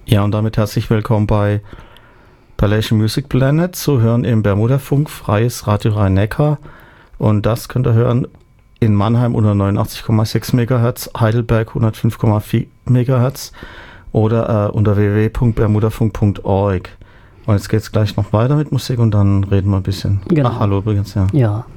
Ja, und damit herzlich willkommen bei Palation Music Planet, zu hören im Bermudafunk, freies Radio Rhein-Neckar. Und das könnt ihr hören in Mannheim unter 89,6 MHz, Heidelberg 105,4 MHz oder unter www.bermudafunk.org. Und jetzt geht es gleich noch weiter mit Musik und dann reden wir ein bisschen. Genau. Ach, hallo übrigens, ja. Ja,